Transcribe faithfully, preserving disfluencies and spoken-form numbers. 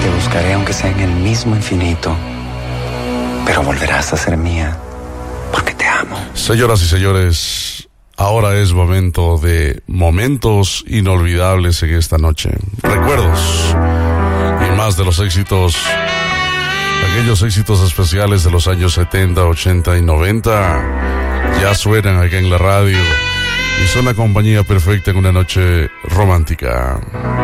Te buscaré aunque sea en el mismo infinito, pero volverás a ser mía, porque te amo. Señoras y señores, ahora es momento de momentos inolvidables en esta noche. Recuerdos y más de los éxitos, aquellos éxitos especiales de los años setenta, ochenta y noventa, ya suenan aquí en la radio y son la compañía perfecta en una noche romántica.